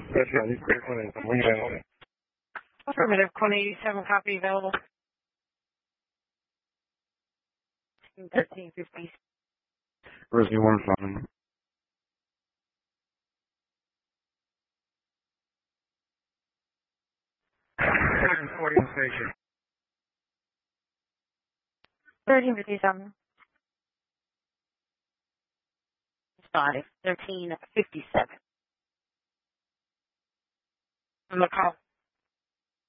That's right. He's great for that. When you down. Affirmative, Queen 87 copy available. 1350. Rescue 15. Station. 1357. 1357. I'm going to call